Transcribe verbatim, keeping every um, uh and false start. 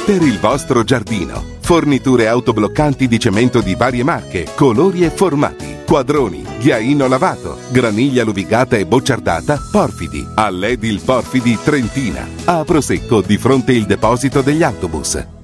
per il vostro giardino. Forniture autobloccanti di cemento di varie marche, colori e formati. Quadroni, ghiaino lavato, graniglia luvigata e bocciardata, Porfidi. All'Edil Porfidi Trentina. A Prosecco, di fronte il deposito degli autobus.